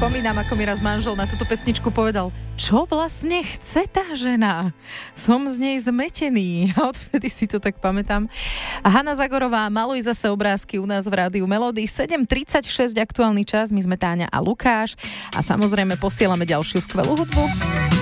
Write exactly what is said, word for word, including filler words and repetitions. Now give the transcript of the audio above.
spomínam, ako mi raz manžel na túto pesničku povedal, čo vlastne chce tá žena? Som z nej zmetený. A odvtedy si to tak pamätám. A Hanna Zagorová, maluj zase obrázky u nás v Rádiu Melody. sedem tridsaťšesť aktuálny čas, my sme Táňa a Lukáš a samozrejme posielame ďalšiu skvelú hudbu.